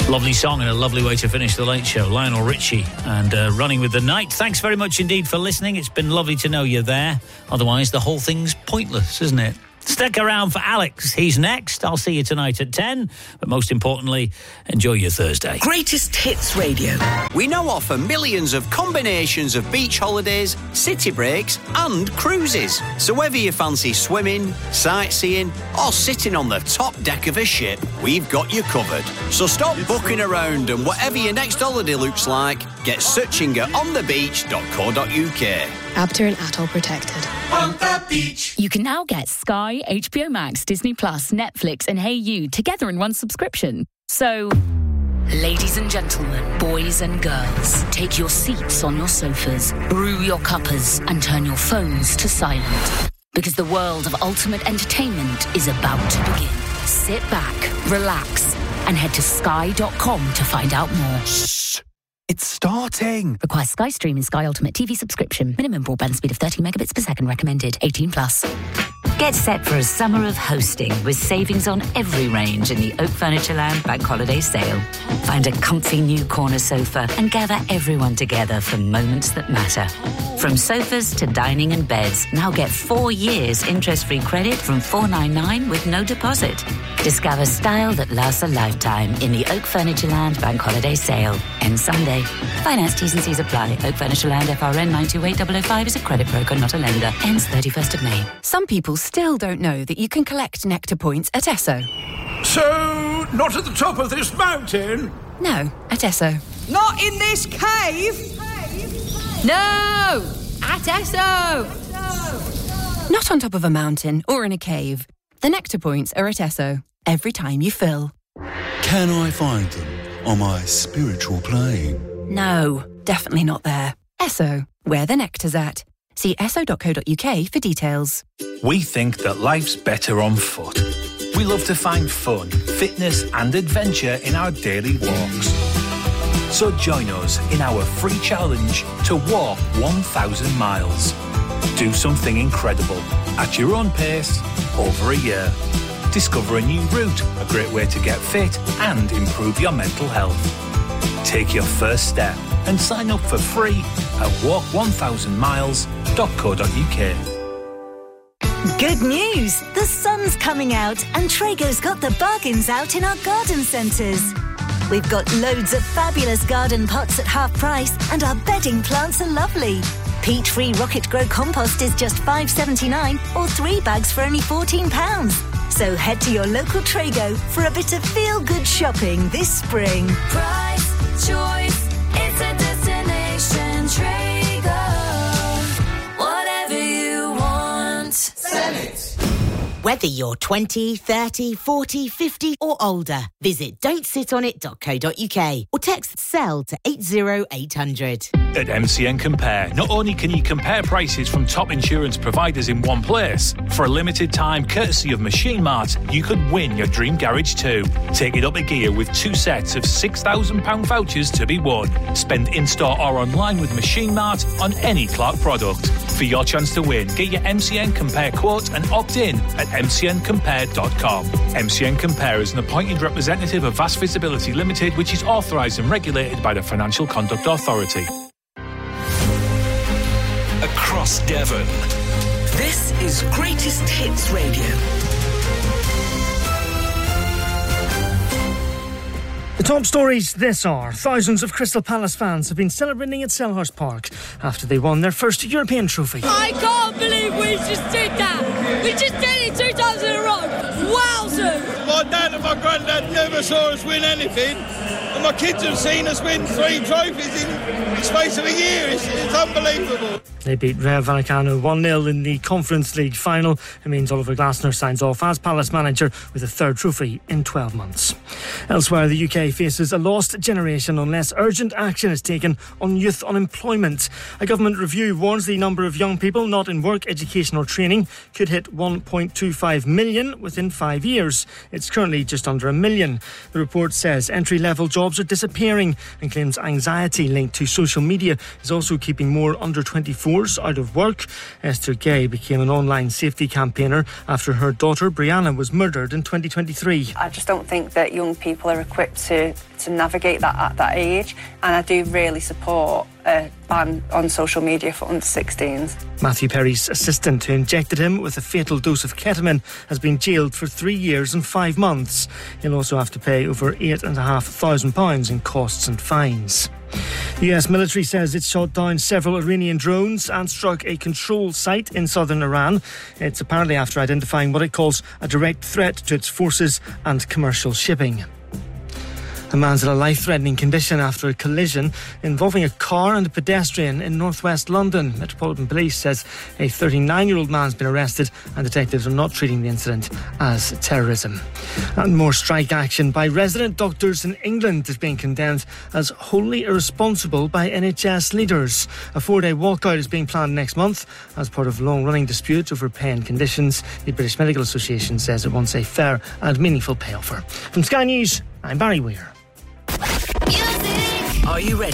Lovely song and a lovely way to finish the Late Show. Lionel Richie and Running with the Night. Thanks very much indeed for listening. It's been lovely to know you're there. Otherwise, the whole thing's pointless, isn't it? Stick around for Alex. He's next. I'll see you tonight at 10. But most importantly, enjoy your Thursday. Greatest Hits Radio. We now offer millions of combinations of beach holidays, city breaks and cruises. So whether you fancy swimming, sightseeing or sitting on the top deck of a ship, we've got you covered. So stop booking around and whatever your next holiday looks like, get searching at onthebeach.co.uk. ABTR and Atoll protected. On the beach. You can now get Sky, HBO Max, Disney Plus, Netflix and Hey You together in one subscription. So, ladies and gentlemen, boys and girls, take your seats on your sofas, brew your cuppers and turn your phones to silent. Because the world of ultimate entertainment is about to begin. Sit back, relax and head to sky.com to find out more. Shh! It's starting! Requires Sky Stream and Sky Ultimate TV subscription. Minimum broadband speed of 30 megabits per second recommended. 18 plus. Get set for a summer of hosting with savings on every range in the Oak Furnitureland Bank Holiday Sale. Find a comfy new corner sofa and gather everyone together for moments that matter. From sofas to dining and beds, now get 4 years interest-free credit from $499 with no deposit. Discover style that lasts a lifetime in the Oak Furnitureland Bank Holiday Sale. Ends Sunday. Finance T's and C's apply. Oak Furnitureland FRN 928005 is a credit broker, not a lender. Ends 31st of May. Some people still don't know that you can collect Nectar points at Esso. So, not at the top of this mountain? No, at Esso. Not in this cave? No! At Esso! Not on top of a mountain or in a cave. The Nectar points are at Esso. Every time you fill. Can I find them on my spiritual plane? No, definitely not there. Esso, where the nectar's at. See esso.co.uk for details. We think that life's better on foot. We love to find fun, fitness and adventure in our daily walks. So join us in our free challenge to walk 1,000 miles. Do something incredible at your own pace over a year. Discover a new route, a great way to get fit and improve your mental health. Take your first step and sign up for free at walk1000miles.co.uk. Good news! The sun's coming out and Traego's got the bargains out in our garden centres. We've got loads of fabulous garden pots at half price and our bedding plants are lovely. Peat-free Rocket Grow compost is just $5.79 or 3 bags for only £14. So head to your local Traego for a bit of feel-good shopping this spring. Price, choice, it's a destination. Traego. Whatever you want. Sell it. Whether you're 20, 30, 40, 50 or older, visit don'tsitonit.co.uk or text SELL to 80800. At MCN Compare, not only can you compare prices from top insurance providers in one place, for a limited time, courtesy of Machine Mart, you could win your dream garage too. Take it up a gear with 2 sets of £6,000 vouchers to be won. Spend in-store or online with Machine Mart on any Clark product. For your chance to win, get your MCN Compare quote and opt in at mcncompare.com. MCN Compare is an appointed representative of Vast Visibility Limited, which is authorised and regulated by the Financial Conduct Authority. Across Devon. This is Greatest Hits Radio. The top stories this are: thousands of Crystal Palace fans have been celebrating at Selhurst Park after they won their first European trophy. I can't believe we just did that. We just did it 2 times in a row. Wowzers! My dad and my granddad never saw us win anything, and my kids have seen us win 3 trophies in the space of a year. It's unbelievable. They beat Rayo Vallecano 1-0 in the Conference League final. It means Oliver Glasner signs off as Palace manager with a 3rd trophy in 12 months. Elsewhere, the UK faces a lost generation unless urgent action is taken on youth unemployment. A government review warns the number of young people not in work, education or training could hit 1.25 million within 5 years. It's currently just under 1 million. The report says entry-level jobs jobs are disappearing and claims anxiety linked to social media is also keeping more under-24s out of work. Esther Gay became an online safety campaigner after her daughter Brianna was murdered in 2023. I just don't think that young people are equipped to navigate that at that age, and I do really support a ban on social media for under 16s. Matthew Perry's assistant, who injected him with a fatal dose of ketamine, has been jailed for 3 years and 5 months. He'll also have to pay over £8,500 in costs and fines. The US military says it shot down several Iranian drones and struck a control site in southern Iran. It's apparently after identifying what it calls a direct threat to its forces and commercial shipping. A man's in a life-threatening condition after a collision involving a car and a pedestrian in northwest London. Metropolitan Police says a 39-year-old man's been arrested and detectives are not treating the incident as terrorism. And more strike action by resident doctors in England is being condemned as wholly irresponsible by NHS leaders. A 4-day walkout is being planned next month as part of long-running disputes over pay and conditions. The British Medical Association says it wants a fair and meaningful pay offer. From Sky News, I'm Barry Weir. Are you ready